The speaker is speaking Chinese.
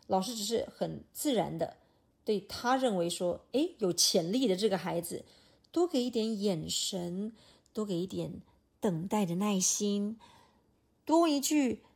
老师只是很自然的对他认为说，诶，有潜力的这个孩子，多给一点眼神，多给一点等待的耐心，多问一句